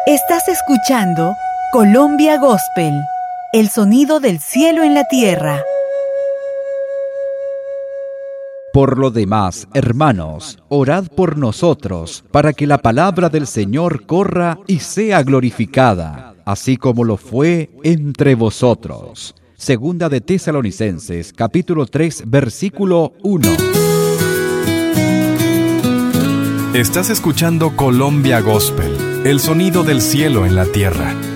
Estás escuchando Colombia Gospel, el sonido del cielo en la tierra. Por lo demás, hermanos, orad por nosotros, para que la palabra del Señor corra y sea glorificada, así como lo fue entre vosotros. Segunda de Tesalonicenses, capítulo 3, versículo 1. Estás escuchando Colombia Gospel, el sonido del cielo en la tierra.